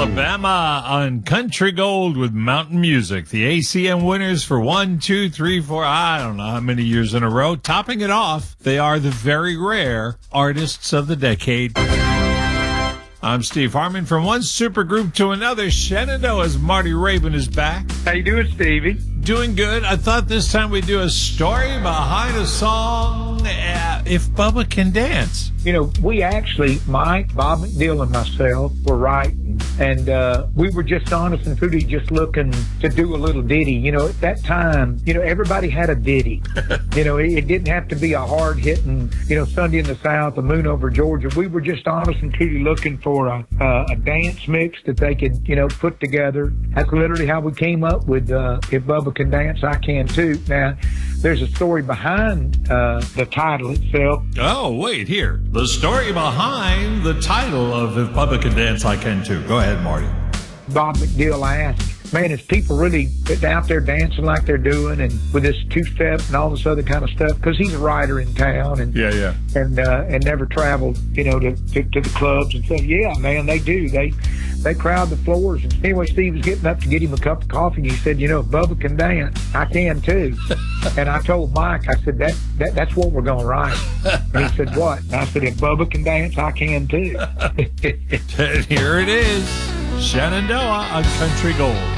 Alabama on Country Gold with Mountain Music. The ACM winners for 1, 2, 3, 4, I don't know how many years in a row. Topping it off, they are the very rare Artists of the Decade. I'm Steve Harmon. From one supergroup to another, Shenandoah's Marty Raybon is back. How you doing, Stevie? Doing good. I thought this time we'd do a story behind a song, If Bubba Can Dance. You know, we actually, Mike, Bob McNeil, and myself were writing, and we were just honest and truly just looking to do a little ditty. You know, at that time, you know, everybody had a ditty. You know, it didn't have to be a hard-hitting, you know, Sunday in the South, a moon over Georgia. We were just honest and truly looking for a dance mix that they could, you know, put together. That's literally how we came up with If Bubba Can Dance, I Can Too. Now, there's a story behind the title itself. Oh, wait, here. The story behind the title of If Bubba Can Dance, I Can Too. Go ahead, Marty. Bob McNeil asked, man, is people really out there dancing like they're doing and with this two-step and all this other kind of stuff? Because he's a writer in town and and never traveled, you know, to the clubs and stuff. Yeah, man, they do. They crowd the floors. And anyway, Steve was getting up to get him a cup of coffee, and he said, you know, if Bubba can dance, I can too. And I told Mike, I said, that's what we're going to write. And he said, what? And I said, if Bubba can dance, I can too. Here it is. Shenandoah on Country Gold.